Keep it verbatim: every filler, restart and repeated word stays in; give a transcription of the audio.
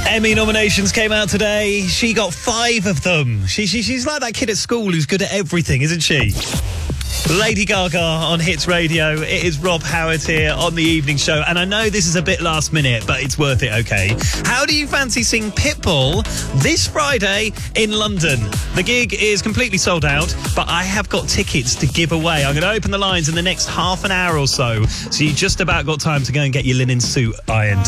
Emmy nominations came out today. She got five of them. She, she She's like that kid at school who's good at everything, isn't she? Lady Gaga on Hits Radio. It is Rob Howard here on the evening show, and I know this is a bit last minute, but it's worth it, okay? How do you fancy seeing Pitbull this Friday in London? The gig is completely sold out, but I have got tickets to give away. I'm going to open the lines in the next half an hour or so, so you just about got time to go and get your linen suit ironed.